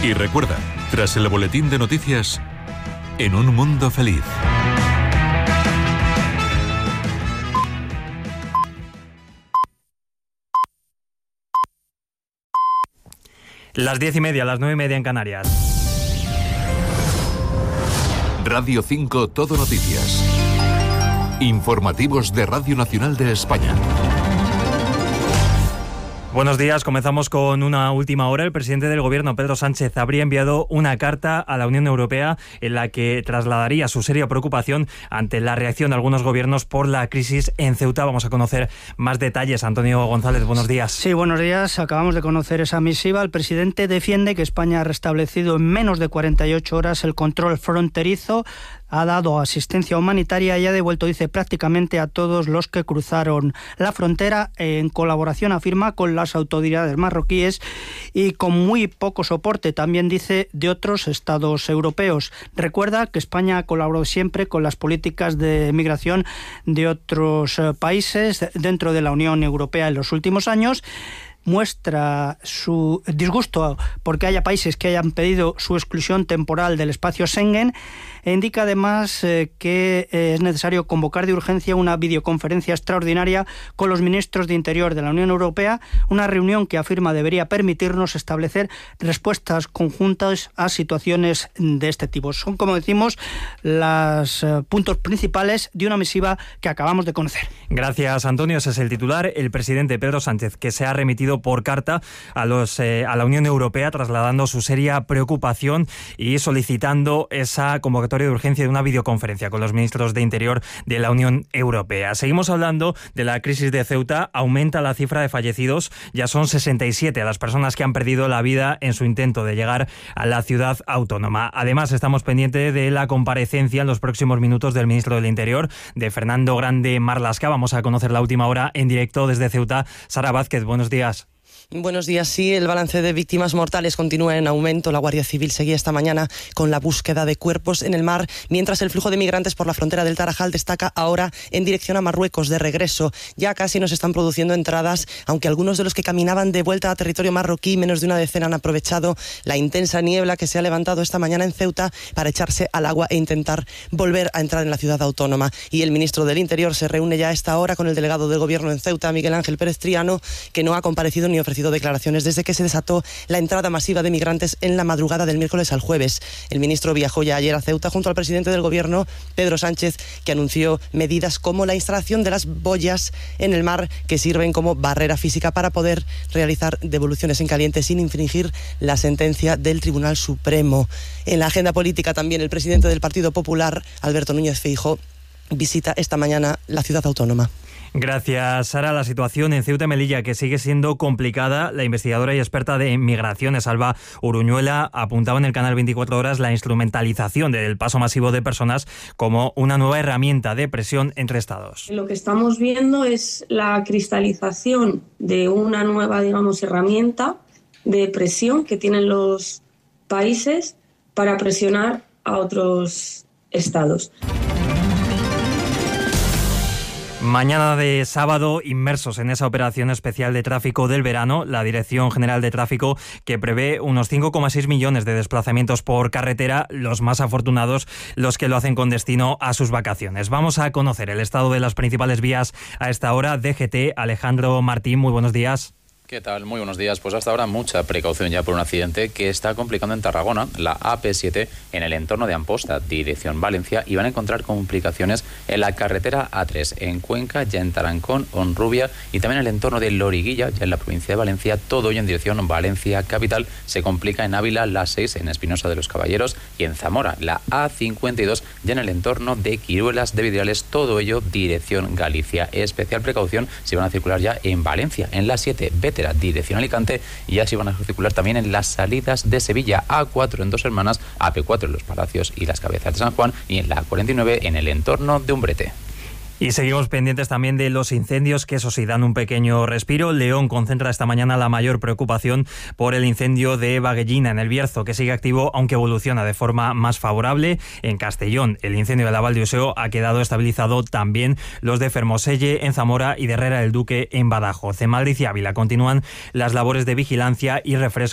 Y recuerda, tras el boletín de noticias, En un mundo feliz. Las 10:30, las 9:30 en Canarias. Radio 5 Todo Noticias. Informativos de Radio Nacional de España. Buenos días, comenzamos con una última hora. El presidente del Gobierno, Pedro Sánchez, habría enviado una carta a la Unión Europea en la que trasladaría su seria preocupación ante la reacción de algunos gobiernos por la crisis en Ceuta. Vamos a conocer más detalles. Antonio González, buenos días. Sí, buenos días. Acabamos de conocer esa misiva. El presidente defiende que España ha restablecido en menos de 48 horas el control fronterizo, ha dado asistencia humanitaria y ha devuelto, dice, prácticamente a todos los que cruzaron la frontera en colaboración, afirma, con las autoridades marroquíes y con muy poco soporte, también dice, de otros estados europeos. Recuerda que España ha colaborado siempre con las políticas de migración de otros países dentro de la Unión Europea en los últimos años. Muestra su disgusto porque haya países que hayan pedido su exclusión temporal del espacio Schengen e indica además que es necesario convocar de urgencia una videoconferencia extraordinaria con los ministros de Interior de la Unión Europea, una reunión que afirma debería permitirnos establecer respuestas conjuntas a situaciones de este tipo. Son, como decimos, los puntos principales de una misiva que acabamos de conocer. Gracias, Antonio. Ese es el titular. El presidente Pedro Sánchez, que se ha remitido por carta a la Unión Europea trasladando su seria preocupación y solicitando esa convocatoria de urgencia de una videoconferencia con los ministros de Interior de la Unión Europea. Seguimos hablando de la crisis de Ceuta. Aumenta la cifra de fallecidos. Ya son 67 las personas que han perdido la vida en su intento de llegar a la ciudad autónoma. Además, estamos pendientes de la comparecencia en los próximos minutos del ministro del Interior, de Fernando Grande Marlaska. Vamos a conocer la última hora en directo desde Ceuta. Sara Vázquez, buenos días. Buenos días. Sí, el balance de víctimas mortales continúa en aumento. La Guardia Civil seguía esta mañana con la búsqueda de cuerpos en el mar, mientras el flujo de migrantes por la frontera del Tarajal destaca ahora en dirección a Marruecos de regreso. Ya casi nos están produciendo entradas, aunque algunos de los que caminaban de vuelta a territorio marroquí, menos de una decena, han aprovechado la intensa niebla que se ha levantado esta mañana en Ceuta para echarse al agua e intentar volver a entrar en la ciudad autónoma. Y el ministro del Interior se reúne ya a esta hora con el delegado del Gobierno en Ceuta, Miguel Ángel Pérez Triano, que no ha comparecido ni ofrecido declaraciones desde que se desató la entrada masiva de migrantes en la madrugada del miércoles al jueves. El ministro viajó ya ayer a Ceuta junto al presidente del Gobierno, Pedro Sánchez, que anunció medidas como la instalación de las boyas en el mar que sirven como barrera física para poder realizar devoluciones en caliente sin infringir la sentencia del Tribunal Supremo. En la agenda política también el presidente del Partido Popular, Alberto Núñez Feijóo, visita esta mañana la ciudad autónoma. Gracias, Sara. La situación en Ceuta y Melilla, que sigue siendo complicada. La investigadora y experta de migraciones, Alba Uruñuela, apuntaba en el canal 24 Horas la instrumentalización del paso masivo de personas como una nueva herramienta de presión entre estados. Lo que estamos viendo es la cristalización de una nueva, herramienta de presión que tienen los países para presionar a otros estados. Mañana de sábado, inmersos en esa operación especial de tráfico del verano, la Dirección General de Tráfico, que prevé unos 5,6 millones de desplazamientos por carretera, los más afortunados los que lo hacen con destino a sus vacaciones. Vamos a conocer el estado de las principales vías a esta hora. DGT, Alejandro Martín, muy buenos días. ¿Qué tal? Muy buenos días. Pues hasta ahora mucha precaución ya por un accidente que está complicando en Tarragona, la AP7 en el entorno de Amposta, dirección Valencia, y van a encontrar complicaciones en la carretera A3, en Cuenca, ya en Tarancón, Honrubia, y también en el entorno de Loriguilla, ya en la provincia de Valencia, todo ello en dirección Valencia capital. Se complica en Ávila, la 6 en Espinosa de los Caballeros, y en Zamora, la A52, ya en el entorno de Quiruelas de Vidrales, todo ello dirección Galicia. Especial precaución si van a circular ya en Valencia, en la 7, dirección Alicante, y así van a circular también en las salidas de Sevilla, A4 en Dos Hermanas, AP4 en Los Palacios y las Cabezas de San Juan, y en la A49 en el entorno de Umbrete. Y seguimos pendientes también de los incendios, que eso sí dan un pequeño respiro. León concentra esta mañana la mayor preocupación por el incendio de Baguellina en el Bierzo, que sigue activo aunque evoluciona de forma más favorable. En Castellón, el incendio de la Val de Useo ha quedado estabilizado, también los de Fermoselle en Zamora y de Herrera del Duque en Badajoz. En Madrid y Ávila continúan las labores de vigilancia y refresco